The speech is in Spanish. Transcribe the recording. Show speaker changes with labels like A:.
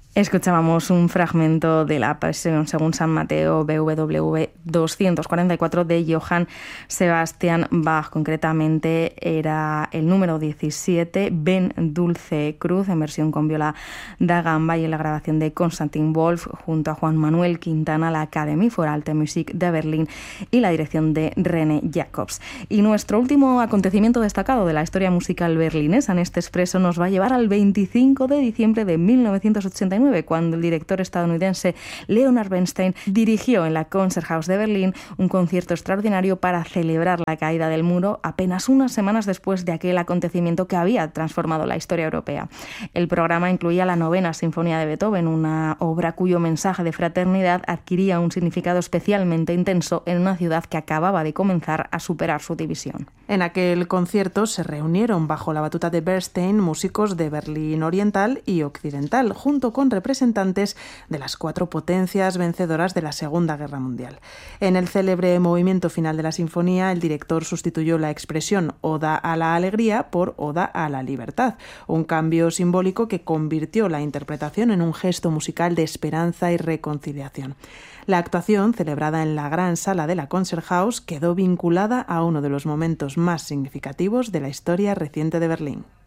A: Escuchábamos un fragmento de la Pasión según San Mateo BWV 244 de Johann Sebastian Bach. Concretamente era el número 17, Ben Dulce Cruz, en versión con viola da gamba, y en la grabación de Konstantin Wolf junto a Juan Manuel Quintana, la Academie für Alte Musik de Berlín y la dirección de René Jacobs. Y nuestro último acontecimiento destacado de la historia musical berlinesa en este expreso nos va a llevar al 25 de diciembre de 1989, cuando el director estadounidense Leonard Bernstein dirigió en la Konzerthaus de Berlín un concierto extraordinario para celebrar la caída del muro apenas unas semanas después de aquel acontecimiento que había transformado la historia europea. El programa incluía la novena sinfonía de Beethoven, una obra cuyo mensaje de fraternidad adquiría un significado especialmente intenso en una ciudad que acababa de comenzar a superar su división.
B: En aquel concierto se reunieron bajo la batuta de Bernstein músicos de Berlín Oriental y Occidental, junto con representantes de las 4 potencias vencedoras de la Segunda Guerra Mundial. En el célebre movimiento final de la sinfonía, el director sustituyó la expresión Oda a la alegría por Oda a la libertad, un cambio simbólico que convirtió la interpretación en un gesto musical de esperanza y reconciliación. La actuación, celebrada en la gran sala de la Konzerthaus, quedó vinculada a uno de los momentos más significativos de la historia reciente de Berlín.